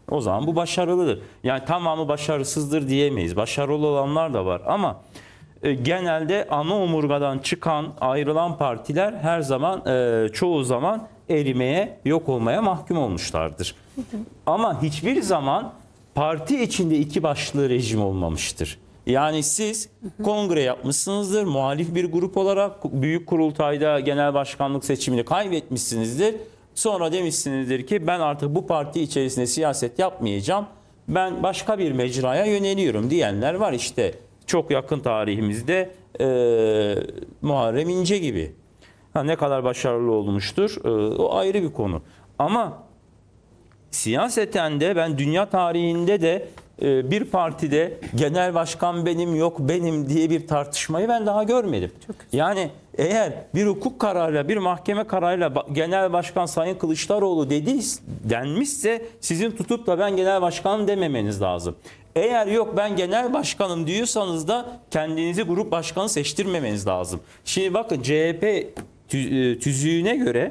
O zaman bu başarılıdır. Yani tamamı başarısızdır diyemeyiz. Başarılı olanlar da var ama genelde ana omurgadan çıkan, ayrılan partiler her zaman, çoğu zaman erimeye, yok olmaya mahkum olmuşlardır. Ama hiçbir zaman parti içinde iki başlı rejim olmamıştır. Yani siz kongre yapmışsınızdır, muhalif bir grup olarak büyük kurultayda genel başkanlık seçimini kaybetmişsinizdir. Sonra demişsinizdir ki ben artık bu parti içerisinde siyaset yapmayacağım, ben başka bir mecraya yöneliyorum diyenler var. İşte çok yakın tarihimizde Muharrem İnce gibi. Ne kadar başarılı olmuştur o ayrı bir konu. Ama siyaseten de ben dünya tarihinde de bir partide genel başkan benim yok benim diye bir tartışmayı ben daha görmedim. Yani eğer bir hukuk kararıyla, bir mahkeme kararıyla genel başkan Sayın Kılıçdaroğlu denmişse sizin tutup da ben genel başkanım dememeniz lazım. Eğer yok ben genel başkanım diyorsanız da kendinizi grup başkanı seçtirmemeniz lazım. Şimdi bakın CHP tüzüğüne göre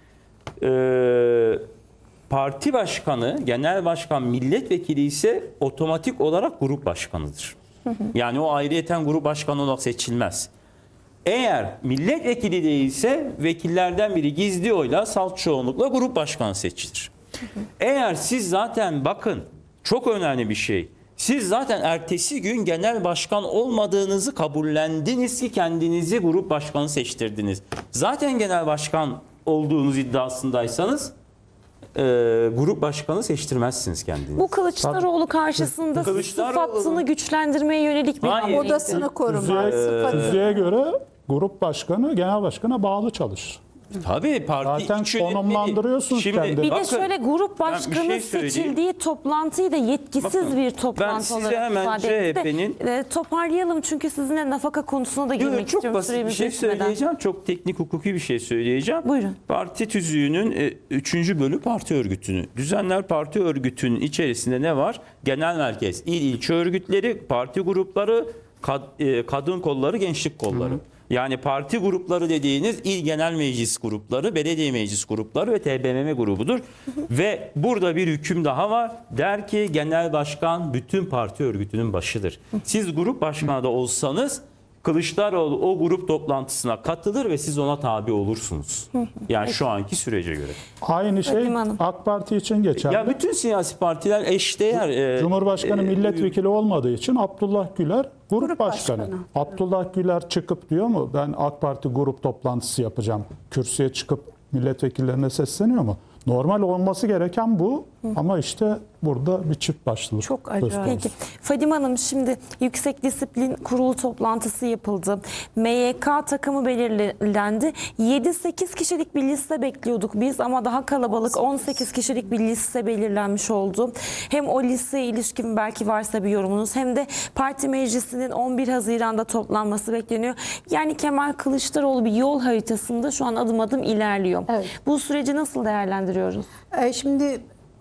parti başkanı, genel başkan, milletvekili ise otomatik olarak grup başkanıdır. Yani o ayrıyeten grup başkanı olarak seçilmez. Eğer milletvekili değilse vekillerden biri gizli oyla, salt çoğunlukla grup başkanı seçilir. Eğer siz zaten bakın çok önemli bir şey. Siz zaten ertesi gün genel başkan olmadığınızı kabullendiniz ki kendinizi grup başkanı seçtirdiniz. Zaten genel başkan olduğunuz iddiasındaysanız grup başkanı seçtirmezsiniz kendinizi. Bu Kılıçdaroğlu karşısında sıfatını güçlendirmeye yönelik bir hamleydi. Odasını koruma. Tüzüğe göre grup başkanı genel başkana bağlı çalışır. Tabii parti zaten konumlandırıyorsunuz kendini. Bir de şöyle grup başkanı seçildiği toplantıyı da yetkisiz bir toplantı olarak ifade etti. Toparlayalım çünkü sizinle nafaka konusuna da girmek istiyorum. Çok basit bir şey söyleyeceğim. Çok teknik hukuki bir şey söyleyeceğim. Buyurun. Parti tüzüğünün 3. bölü parti örgütünü. Düzenler parti örgütünün içerisinde ne var? Genel merkez, ilçe örgütleri, parti grupları, kadın kolları, gençlik kolları. Yani parti grupları dediğiniz il genel meclis grupları, belediye meclis grupları ve TBMM grubudur. Ve burada bir hüküm daha var. Der ki genel başkan bütün parti örgütünün başıdır. Siz grup başkanı da olsanız Kılıçdaroğlu o grup toplantısına katılır ve siz ona tabi olursunuz. Yani şu anki sürece göre. Aynı şey AK Parti için geçerli. Ya bütün siyasi partiler eşdeğer. Cumhurbaşkanı milletvekili olmadığı için Abdullah Güler grup başkanı. Abdullah Güler çıkıp diyor mu ben AK Parti grup toplantısı yapacağım. Kürsüye çıkıp milletvekillerine sesleniyor mu? Normal olması gereken bu ama işte burada bir çift başlılık. Çok acayip. Peki Fadime Hanım şimdi Yüksek Disiplin Kurulu toplantısı yapıldı. MYK takımı belirlendi. 7-8 kişilik bir liste bekliyorduk biz ama daha kalabalık 18 kişilik bir liste belirlenmiş oldu. Hem o listeye ilişkin belki varsa bir yorumunuz hem de parti meclisinin 11 Haziran'da toplanması bekleniyor. Yani Kemal Kılıçdaroğlu bir yol haritasında şu an adım adım ilerliyor. Evet. Bu süreci nasıl değerlendiriyoruz? Şimdi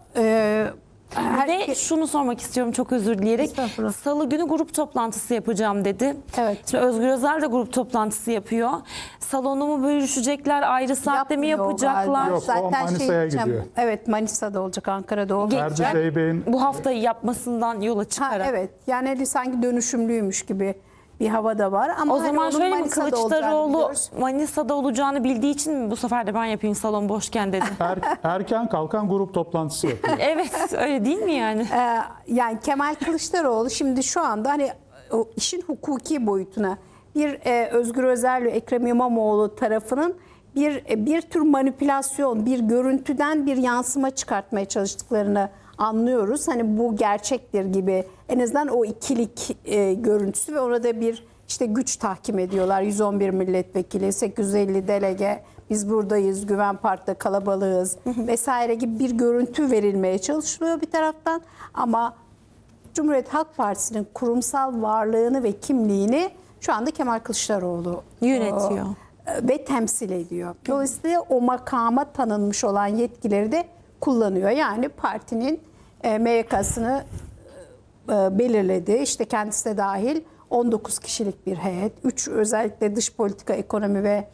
ve şunu sormak istiyorum çok özür dileyerek. Salı günü grup toplantısı yapacağım dedi. Evet. Şimdi Özgür Özel de grup toplantısı yapıyor. Salonu mu bölüşecekler, ayrı saatte mi yapacaklar? Yok, o Manisa'ya gidiyor. Evet, Manisa'da olacak, Ankara'da olmayacak. Bu haftayı yapmasından yola çıkarak. Evet, yani sanki dönüşümlüymüş gibi bir hava da var. Ama o zaman şöyle mi, Kılıçdaroğlu Manisa'da olacağını bildiği için mi bu sefer de ben yapayım salon boşken dedi? Erken kalkan grup toplantısı yapıyor. Evet öyle değil mi yani? Yani Kemal Kılıçdaroğlu şimdi şu anda hani o işin hukuki boyutuna bir Özgür Özel ve Ekrem İmamoğlu tarafının bir tür manipülasyon, bir görüntüden bir yansıma çıkartmaya çalıştıklarını anlıyoruz. Hani bu gerçektir gibi en azından o ikilik görüntüsü ve orada bir işte güç tahkim ediyorlar. 111 milletvekili, 850 delege, biz buradayız, Güven Park'ta kalabalığız vesaire gibi bir görüntü verilmeye çalışılıyor bir taraftan. Ama Cumhuriyet Halk Partisi'nin kurumsal varlığını ve kimliğini şu anda Kemal Kılıçdaroğlu yönetiyor ve temsil ediyor. Dolayısıyla o makama tanınmış olan yetkileri de kullanıyor. Yani partinin MYK'sını belirledi. İşte kendisi de dahil 19 kişilik bir heyet. 3 özellikle dış politika, ekonomi ve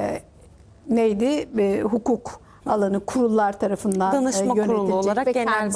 hukuk alanı kurullar tarafından danışma kurulu olarak ve genel